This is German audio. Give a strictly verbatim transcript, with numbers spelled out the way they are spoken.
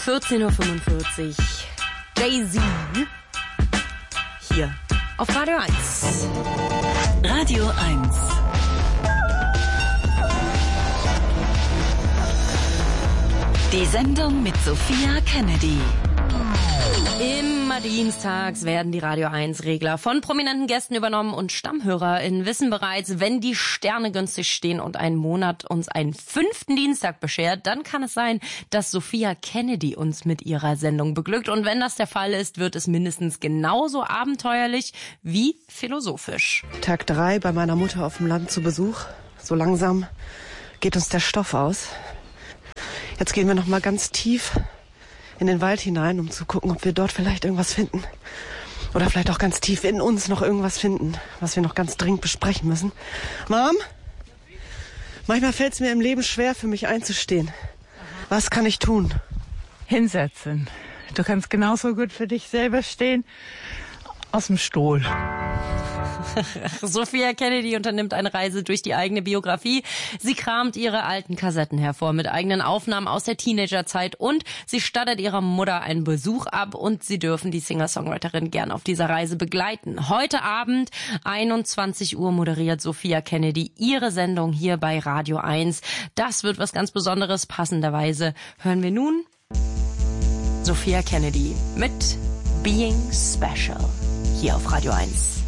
vierzehn Uhr fünfundvierzig. Jay-Z. Hier auf Radio eins. Radio eins. Die Sendung mit Sophia Kennedy. Immer dienstags werden die Radio eins Regler von prominenten Gästen übernommen und StammhörerInnen wissen bereits, wenn die Sterne günstig stehen und ein Monat uns einen fünften Dienstag beschert, dann kann es sein, dass Sophia Kennedy uns mit ihrer Sendung beglückt. Und wenn das der Fall ist, wird es mindestens genauso abenteuerlich wie philosophisch. Tag drei bei meiner Mutter auf dem Land zu Besuch. So langsam geht uns der Stoff aus. Jetzt gehen wir noch mal ganz tief in den Wald hinein, um zu gucken, ob wir dort vielleicht irgendwas finden. Oder vielleicht auch ganz tief in uns noch irgendwas finden, was wir noch ganz dringend besprechen müssen. Mom, manchmal fällt es mir im Leben schwer, für mich einzustehen. Was kann ich tun? Hinsetzen. Du kannst genauso gut für dich selber stehen, aus dem Stuhl. Sophia Kennedy unternimmt eine Reise durch die eigene Biografie. Sie kramt ihre alten Kassetten hervor mit eigenen Aufnahmen aus der Teenagerzeit und sie stattet ihrer Mutter einen Besuch ab und sie dürfen die Singer-Songwriterin gern auf dieser Reise begleiten. Heute Abend, einundzwanzig Uhr, moderiert Sophia Kennedy ihre Sendung hier bei Radio eins. Das wird was ganz Besonderes. Passenderweise hören wir nun Sophia Kennedy mit Being Special hier auf Radio eins.